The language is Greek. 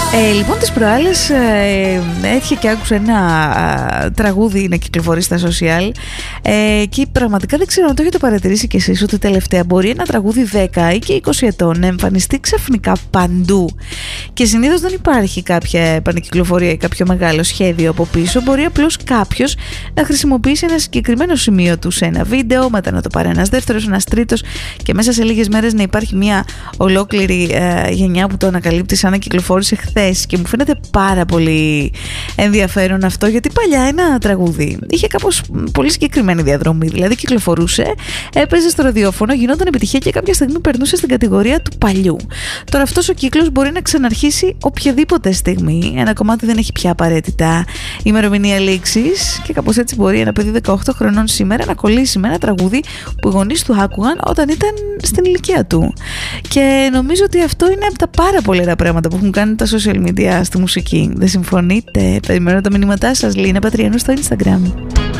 Λοιπόν, τις προάλλες έτυχε και άκουσα ένα τραγούδι να κυκλοφορεί στα social και πραγματικά δεν ξέρω αν το έχετε παρατηρήσει κι εσείς, ότι τελευταία μπορεί ένα τραγούδι 10 ή και 20 ετών να εμφανιστεί ξαφνικά παντού και συνήθως δεν υπάρχει κάποια επανακυκλοφορία ή κάποιο μεγάλο σχέδιο από πίσω. Μπορεί απλώς κάποιος να χρησιμοποιήσει ένα συγκεκριμένο σημείο του σε ένα βίντεο, μετά να το πάρει ένας δεύτερος, ένας τρίτος και μέσα σε λίγες μέρες να υπάρχει μια ολόκληρη γενιά που το ανακαλύπτει σαν να κυκλοφόρησε χθες. Και μου φαίνεται πάρα πολύ ενδιαφέρον αυτό, γιατί παλιά ένα τραγούδι είχε κάπως πολύ συγκεκριμένη διαδρομή. Δηλαδή κυκλοφορούσε, έπαιζε στο ραδιόφωνο, γινόταν επιτυχία και κάποια στιγμή περνούσε στην κατηγορία του παλιού. Τώρα αυτός ο κύκλος μπορεί να ξαναρχίσει οποιαδήποτε στιγμή. Ένα κομμάτι δεν έχει πια απαραίτητα ημερομηνία λήξης και κάπως έτσι μπορεί ένα παιδί 18 χρονών σήμερα να κολλήσει με ένα τραγούδι που οι γονείς του άκουγαν όταν ήταν στην ηλικία του. Και νομίζω ότι αυτό είναι από τα πάρα πολλά πράγματα που έχουν κάνει τα social media στη μουσική. Δεν συμφωνείτε? Περιμένω τα μηνύματά σας. Λίνα Πατριανού στο Instagram.